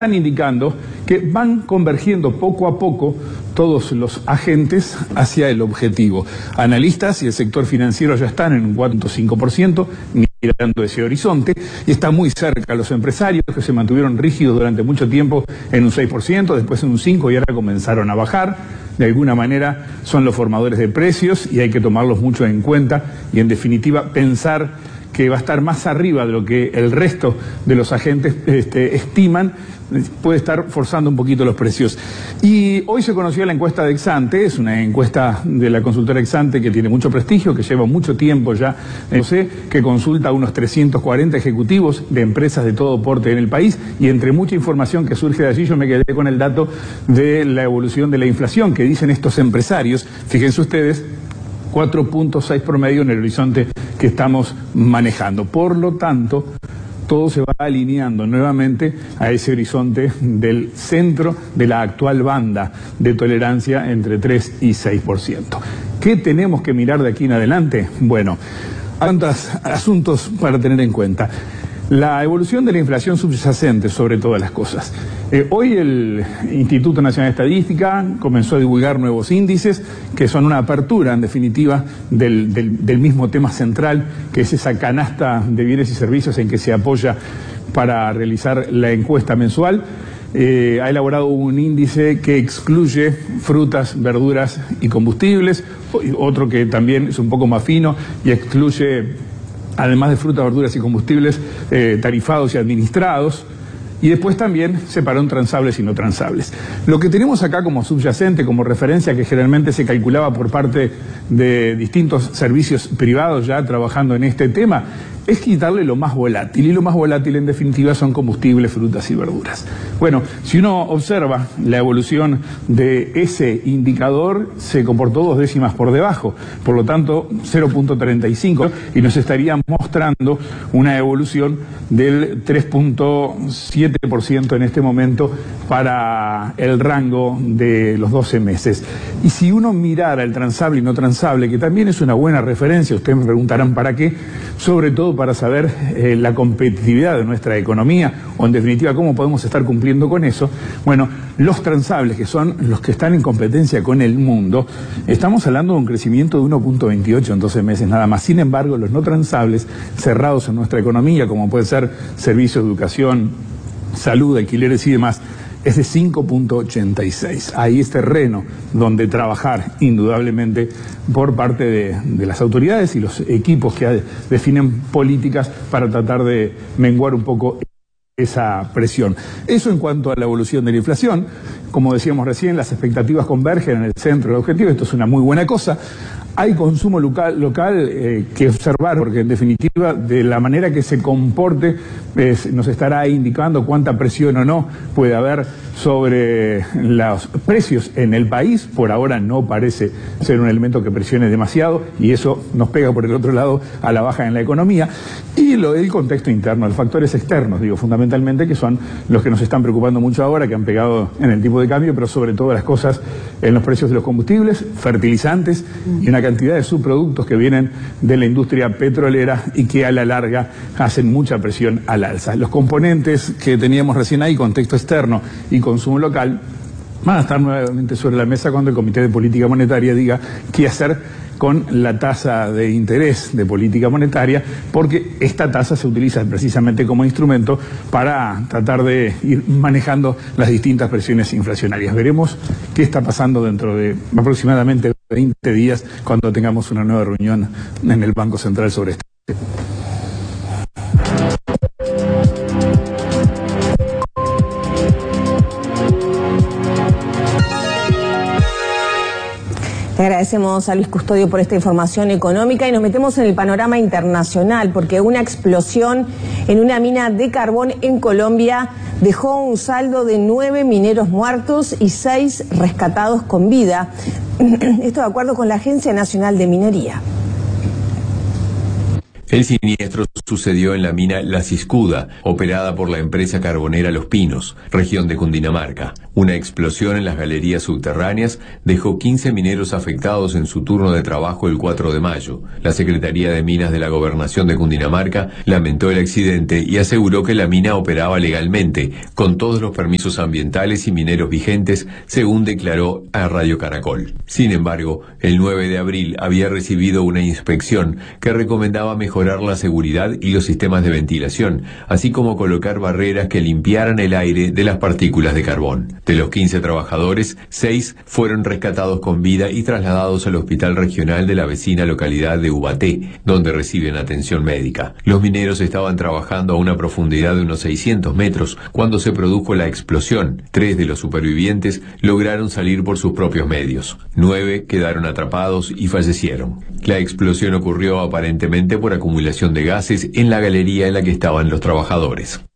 están indicando que van convergiendo poco a poco todos los agentes hacia el objetivo. Analistas y el sector financiero ya están en un 4.5%, mirando ese horizonte, y está muy cerca los empresarios, que se mantuvieron rígidos durante mucho tiempo en un 6%, después en un 5% y ahora comenzaron a bajar. De alguna manera son los formadores de precios y hay que tomarlos mucho en cuenta y en definitiva pensar que va a estar más arriba de lo que el resto de los agentes estiman, puede estar forzando un poquito los precios. Y hoy se conoció la encuesta de Exante, es una encuesta de la consultora Exante que tiene mucho prestigio, que lleva mucho tiempo ya, que consulta a unos 340 ejecutivos de empresas de todo porte en el país, y entre mucha información que surge de allí yo me quedé con el dato de la evolución de la inflación que dicen estos empresarios. Fíjense ustedes, 4.6 promedio en el horizonte que estamos manejando. Por lo tanto, todo se va alineando nuevamente a ese horizonte del centro de la actual banda de tolerancia entre 3 y 6%. ¿Qué tenemos que mirar de aquí en adelante? Bueno, hay tantos asuntos para tener en cuenta. La evolución de la inflación subyacente sobre todas las cosas. Hoy el Instituto Nacional de Estadística comenzó a divulgar nuevos índices que son una apertura, en definitiva, del mismo tema central, que es esa canasta de bienes y servicios en que se apoya para realizar la encuesta mensual. Ha elaborado un índice que excluye frutas, verduras y combustibles, otro que también es un poco más fino y excluye, además de frutas, verduras y combustibles, tarifados y administrados. Y después también separó en transables y no transables. Lo que tenemos acá como subyacente, como referencia, que generalmente se calculaba por parte de distintos servicios privados ya trabajando en este tema, es quitarle lo más volátil, y lo más volátil en definitiva son combustibles, frutas y verduras. Bueno, si uno observa la evolución de ese indicador, se comportó 2 décimas por debajo, por lo tanto 0.35, y nos estaría mostrando una evolución del 3.7% en este momento para el rango de los 12 meses. Y si uno mirara el transable y no transable, que también es una buena referencia, ustedes me preguntarán para qué, sobre todo para saber la competitividad de nuestra economía, o en definitiva cómo podemos estar cumpliendo con eso. Bueno, los transables, que son los que están en competencia con el mundo, estamos hablando de un crecimiento de 1.28 en 12 meses nada más. Sin embargo, los no transables cerrados en nuestra economía, como puede ser servicios, educación, salud, alquileres y demás, es de 5.86. Ahí es terreno donde trabajar indudablemente por parte de las autoridades y los equipos que definen políticas para tratar de menguar un poco esa presión. Eso en cuanto a la evolución de la inflación. Como decíamos recién, las expectativas convergen en el centro del objetivo. Esto es una muy buena cosa. Hay consumo local que observar, porque en definitiva de la manera que se comporte nos estará indicando cuánta presión o no puede haber sobre los precios en el país. Por ahora no parece ser un elemento que presione demasiado, y eso nos pega por el otro lado a la baja en la economía. Y el contexto interno, los factores externos, digo, fundamentalmente, que son los que nos están preocupando mucho ahora, que han pegado en el tipo de cambio, pero sobre todo las cosas en los precios de los combustibles, fertilizantes y una cantidad de subproductos que vienen de la industria petrolera y que a la larga hacen mucha presión al alza. Los componentes que teníamos recién ahí, contexto externo y consumo local, van a estar nuevamente sobre la mesa cuando el Comité de Política Monetaria diga qué hacer con la tasa de interés de política monetaria, porque esta tasa se utiliza precisamente como instrumento para tratar de ir manejando las distintas presiones inflacionarias. Veremos qué está pasando dentro de aproximadamente 20 días cuando tengamos una nueva reunión en el Banco Central sobre este tema. Agradecemos a Luis Custodio por esta información económica y nos metemos en el panorama internacional, porque una explosión en una mina de carbón en Colombia dejó un saldo de 9 mineros muertos y 6 rescatados con vida. Esto de acuerdo con la Agencia Nacional de Minería. El siniestro sucedió en la mina La Ciscuda, operada por la empresa carbonera Los Pinos, región de Cundinamarca. Una explosión en las galerías subterráneas dejó 15 mineros afectados en su turno de trabajo el 4 de mayo. La Secretaría de Minas de la Gobernación de Cundinamarca lamentó el accidente y aseguró que la mina operaba legalmente, con todos los permisos ambientales y mineros vigentes, según declaró a Radio Caracol. Sin embargo, el 9 de abril había recibido una inspección que recomendaba mejorar la seguridad y los sistemas de ventilación, así como colocar barreras que limpiaran el aire de las partículas de carbón. De los 15 trabajadores, 6 fueron rescatados con vida y trasladados al hospital regional de la vecina localidad de Ubaté, donde reciben atención médica. Los mineros estaban trabajando a una profundidad de unos 600 metros cuando se produjo la explosión. 3 de los supervivientes lograron salir por sus propios medios. 9 quedaron atrapados y fallecieron. La explosión ocurrió aparentemente por acumulación de gases en la galería en la que estaban los trabajadores.